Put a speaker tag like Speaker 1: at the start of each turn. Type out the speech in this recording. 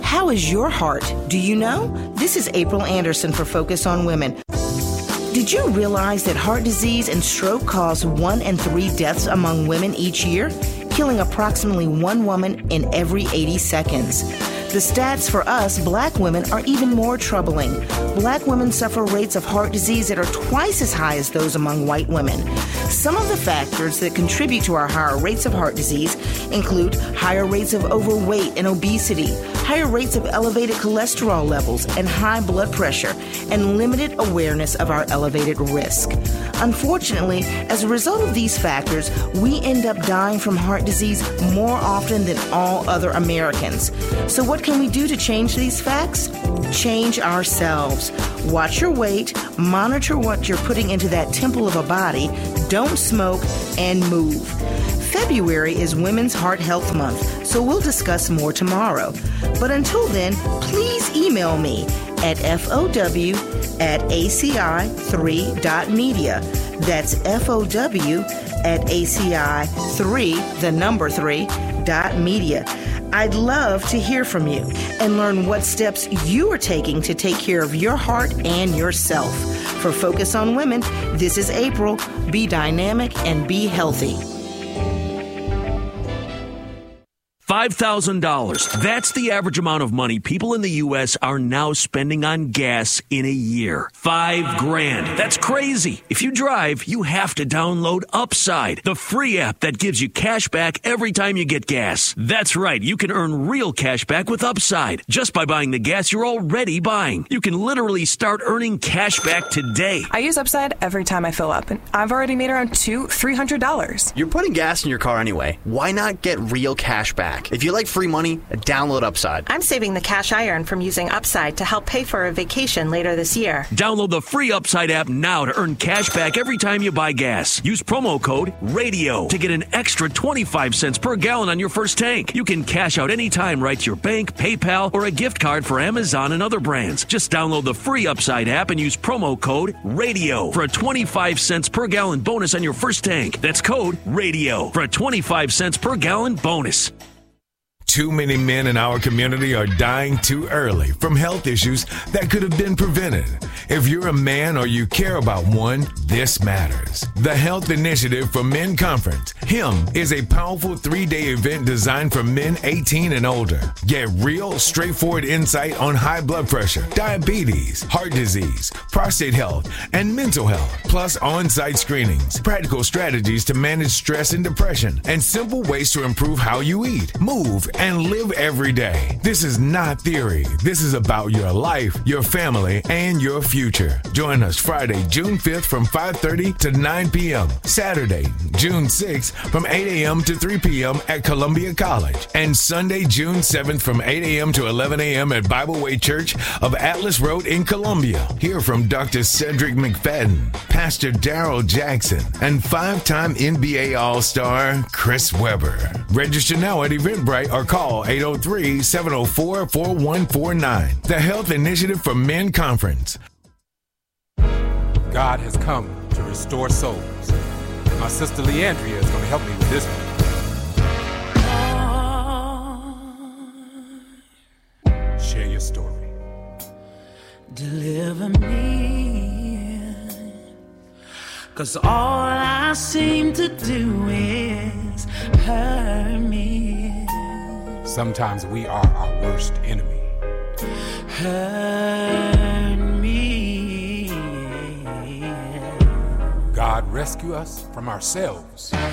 Speaker 1: How is your heart? Do you know? This is April Anderson for Focus on Women. Did you realize that heart disease and stroke cause 1 in 3 deaths among women each year, killing approximately 1 woman in every 80 seconds? The stats for us, Black women, are even more troubling. Black women suffer rates of heart disease that are twice as high as those among white women. Some of the factors that contribute to our higher rates of heart disease include higher rates of overweight and obesity, higher rates of elevated cholesterol levels and high blood pressure, and limited awareness of our elevated risk. Unfortunately, as a result of these factors, we end up dying from heart disease more often than all other Americans. So what can we do to change these facts? Change ourselves. Watch your weight, monitor what you're putting into that temple of a body, don't smoke, and move. February is Women's Heart Health Month, so we'll discuss more tomorrow. But until then, please email me at fow@aci3.media. That's fow@aci3.media. I'd love to hear from you and learn what steps you are taking to take care of your heart and yourself. For Focus on Women, this is April. Be dynamic and be healthy.
Speaker 2: $5,000. That's the average amount of money people in the U.S. are now spending on gas in a year. $5,000. That's crazy. If you drive, you have to download Upside, the free app that gives you cash back every time you get gas. That's right. You can earn real cash back with Upside just by buying the gas you're already buying. You can literally start earning cash back today.
Speaker 3: I use Upside every time I fill up, and I've already made around $300.
Speaker 4: You're putting gas in your car anyway. Why not get real cash back? If you like free money, download Upside.
Speaker 5: I'm saving the cash I earn from using Upside to help pay for a vacation later this year.
Speaker 2: Download the free Upside app now to earn cash back every time you buy gas. Use promo code RADIO to get an extra 25 cents per gallon on your first tank. You can cash out anytime right to your bank, PayPal, or a gift card for Amazon and other brands. Just download the free Upside app and use promo code RADIO for a 25 cents per gallon bonus on your first tank. That's code RADIO for a 25 cents per gallon bonus.
Speaker 6: Too many men in our community are dying too early from health issues that could have been prevented. If you're a man or you care about one, this matters. The Health Initiative for Men Conference, HIM, is a powerful 3-day event designed for men 18 and older. Get real, straightforward insight on high blood pressure, diabetes, heart disease, prostate health, and mental health, plus on-site screenings, practical strategies to manage stress and depression, and simple ways to improve how you eat, move, and live every day. This is not theory. This is about your life, your family, and your future. Join us Friday, June 5th from 5:30 to 9 p.m. Saturday, June 6th from 8 a.m. to 3 p.m. at Columbia College. And Sunday, June 7th from 8 a.m. to 11 a.m. at Bible Way Church of Atlas Road in Columbia. Hear from Dr. Cedric McFadden, Pastor Darrell Jackson, and 5-time NBA All-Star Chris Webber. Register now at Eventbrite or call 803-704-4149. The Health Initiative for Men Conference.
Speaker 7: God has come to restore souls. My sister Leandria is going to help me with this one. Share your story.
Speaker 8: Deliver me, 'cause all I seem to do is hurt me.
Speaker 7: Sometimes we are our worst enemy.
Speaker 8: Hurt me.
Speaker 7: God rescue us from ourselves.